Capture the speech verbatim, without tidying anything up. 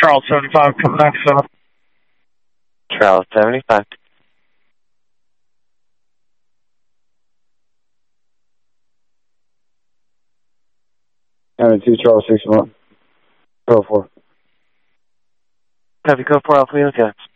Charles seventy-five, coming ninety-seven. Charles seventy-five. ninety-two, Charles sixty-one. Go four. Copy, go for Alpha, okay.